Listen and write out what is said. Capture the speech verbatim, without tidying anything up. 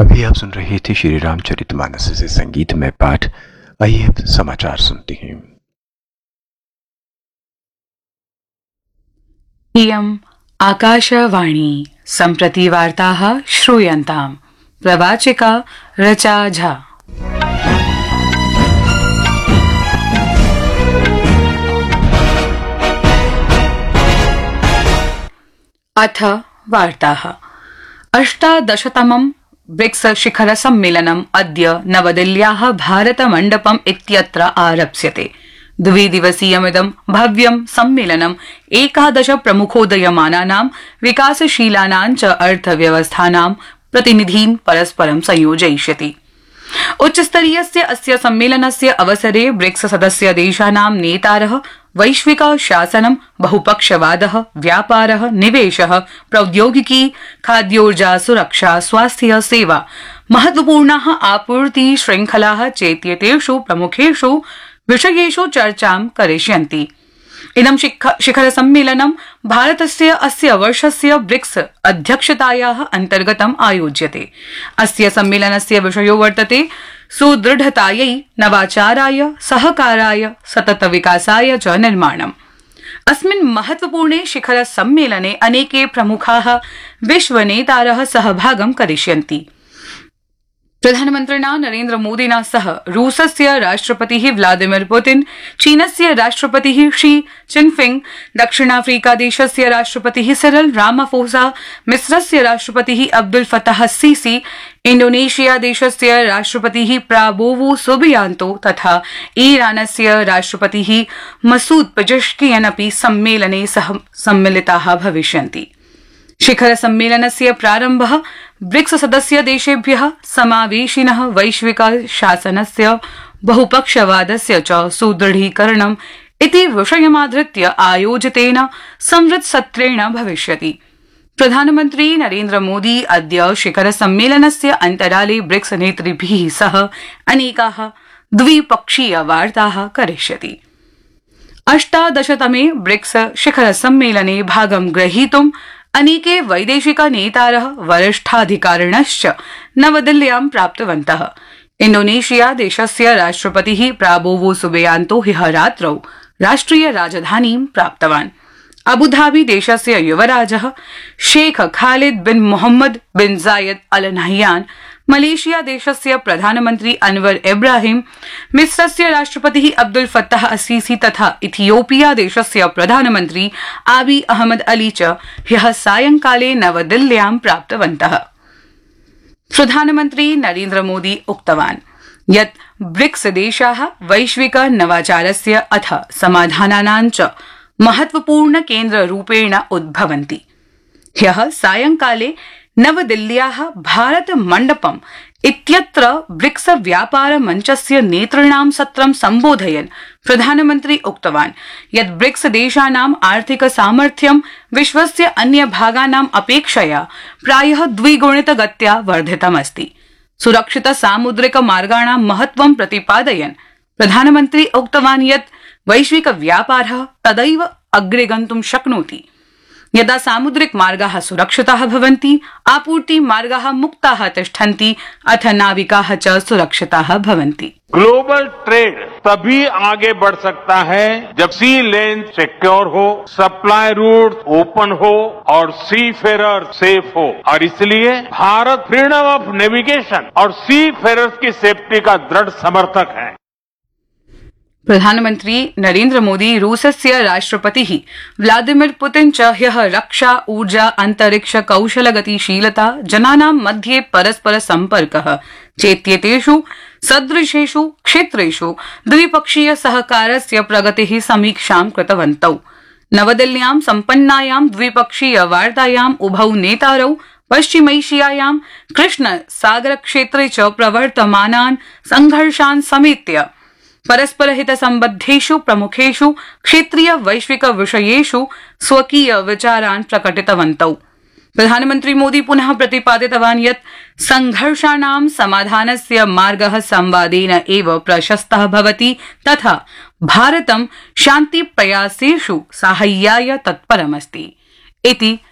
अभी आप सुन रहे थे श्री रामचरितमानस से संगीतमय पाठ। आइए अब समाचार सुनते हैं। इयम् आकाशवाणी सम्प्रति वार्ताः श्रूयन्ताम्। प्रवाचिका रचा झा। अथ वार्ताः। अष्टादशतमं ब्रिक्स शिखर सम्मेलनम् अद्य नवदिल्ल्याः भारतमण्डपम् इत्यत्र आरप्स्यते। द्विदिवसीयमिदं भव्यं सम्मेलनम् एकादश प्रमुखोदयमानानां विकासशीलानां च अर्थव्यवस्थानां प्रतिनिधीन् परस्परं संयोजयिष्यति। उच्चस्तरीयस्य अस्य सम्मेलनस्य अवसरे ब्रिक्स सदस्य देशानां नेतारः वैश्विक शासनं, बहुपक्षवादः, व्यापारः, निवेशः, प्रौद्योगिकी, खाद्योर्जा सुरक्षा, स्वास्थ्य सेवा, महत्वपूर्णाः आपूर्ति श्रृंखलाः चेत्येतेषु प्रमुखेषु विषयेषु चर्चां करिष्यन्ति। इदं शिखर सम्मेलनं भारतस्य अस्य वर्षस्य ब्रिक्स अध्यक्षतायाः अन्तर्गतम् आयोज्यते। अस्य सम्मेलनस्य विषयो वर्तते सुदृढतायै, नवाचाराय, सहकाराय, सतत विकासाय च निर्माणम्। अस्मिन् महत्वपूर्णे शिखर सम्मेलने अनेके प्रमुखाः विश्वनेतारः सहभागं करिष्यन्ति। प्रधानमन्त्रिणा नरेन्द्र मोदिना सह रूसस्य राष्ट्रपतिः व्लादिमीर पुतिन, चीनस्य राष्ट्रपतिः शी जिनफिंग, दक्षिणाफ्रीकादेशस्य राष्ट्रपतिः सिरिल रामाफोसा, मिस्रस्य राष्ट्रपतिः अब्दुल फताह सीसी, इंडोनेशिया देशस्य राष्ट्रपतिः प्राबोवो सुबियांतो तथा ईरानस्य राष्ट्रपतिः मसूद पेजेश्कियन् अपि सम्मेलने सह सम्मिलिताः भविष्यन्ति। शिखर सम्मेलनस्य प्रारम्भः ब्रिक्स सदस्य देशेभ्यः समावेशिनः वैश्विक शासनस्य, बहुपक्षवादस्य च सुदृढीकरणम् इति विषयमाधृत्य आयोजितेन संवृत्सत्रेण भविष्यति। प्रधानमन्त्री नरेन्द्र मोदी अद्य शिखर सम्मेलनस्य अन्तराले ब्रिक्स नेतृभिः सह अनेकाः द्विपक्षीय वार्ताः करिष्यति। अष्टादशतमे ब्रिक्स शिखर सम्मेलने भागं ग्रहीतुं अनेके वैदेशिक नेतारः, वरिष्ठाधिकारिणश्च नवदिल्ल्यां प्राप्तवन्तः। इंडोनेशिया देशस्य राष्ट्रपतिः प्राबोवो सुबियांतो ह्यः रात्रौ राष्ट्रिय राजधानीं प्राप्तवान्। अबुधाबी देशस्य युवराजः शेख खालिद बिन मोहम्मद बिन जायद अल नह्यान, मलेशिया देशस्य प्रधानमन्त्री अनवर इब्राहिम, मिस्रस्य राष्ट्रपतिः अब्दुल फताह असीसी तथा इथियोपिया देशस्य प्रधानमन्त्री आबी अहमद अली च ह्यः सायंकाले नवदिल्ल्यां प्राप्तवन्तः। प्रधानमन्त्री नरेन्द्र मोदी उक्तवान् यत् ब्रिक्स देशाः वैश्विक नवाचारस्य अथ समाधानानां च महत्वपूर्ण केन्द्ररूपेण उद्भवन्ति। ह्यः सायंकाले नवदिल्ल्याः भारत मण्डपम् इत्यत्र ब्रिक्स व्यापार मञ्चस्य नेतॄणां सत्रं सम्बोधयन् प्रधानमन्त्री उक्तवान् यत् ब्रिक्स देशानाम् आर्थिक सामर्थ्यं विश्वस्य अन्य भागानाम् अपेक्षया प्रायः द्विगुणितगत्या वर्धितमस्ति। सुरक्षित सामुद्रिक मार्गाणां महत्वं प्रतिपादयन् प्रधानमन्त्री उक्तवान् यत् वैश्विक व्यापारः तदैव अग्रे गन्तुं शक्नोति यदा सामुद्रिक मार्गाः सुरक्षिताः भवन्ति, आपूर्ति मार्गाः मुक्ताः तिष्ठन्ति, अथ नाविकाः च सुरक्षिताः भवन्ति। ग्लोबल ट्रेड तभी आगे बढ़ सकता है जब सी लेन सिक्योर हो, सप्लाई रूट ओपन हो और सी फेरर सेफ हो। और इसलिए भारत फ्रीडम ऑफ नेविगेशन और सी फेरर्स की सेफ्टी का दृढ़ समर्थक है। प्रधानमन्त्री नरेन्द्र मोदी रूसस्य राष्ट्रपतिः व्लादिमीर पुतिन च ह्यः रक्षा, ऊर्जा, अन्तरिक्ष, कौशल गतिशीलता, जनानां मध्ये परस्पर सम्पर्कः चेत्येतेषु सदृशेषु क्षेत्रेषु द्विपक्षीय सहकारस्य प्रगतेः समीक्षां कृतवन्तौ। नवदिल्ल्यां सम्पन्नायां द्विपक्षीय वार्तायाम् उभौ नेतारौ पश्चिमैशियायां कृष्ण सागर क्षेत्रे च प्रवर्तमानान् संघर्षान् समेत्य परस्परहित सम्बद्धेषु प्रमुखेषु क्षेत्रीय वैश्विक विषयेषु स्वकीय विचारान् प्रकटितवन्तौ। प्रधानमन्त्री मोदी पुनः प्रतिपादितवान् यत् संघर्षाणां समाधानस्य मार्गः संवादेन एव प्रशस्तः भवति तथा भारतं शान्तिप्रयासेषु साहाय्याय तत्परमस्ति इति